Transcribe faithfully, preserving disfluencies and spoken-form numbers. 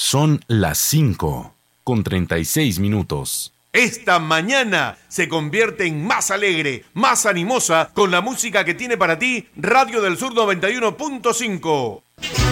Son las cinco con treinta y seis minutos. Esta mañana se convierte en más alegre, más animosa con la música que tiene para ti Radio del Sur noventa y uno punto cinco.